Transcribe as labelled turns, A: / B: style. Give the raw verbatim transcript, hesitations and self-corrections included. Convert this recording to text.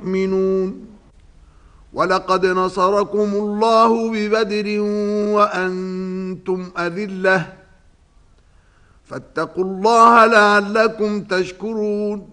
A: يؤمنون ولقد نصركم الله ببدر وأنتم أذلة فاتقوا الله لعلكم تشكرون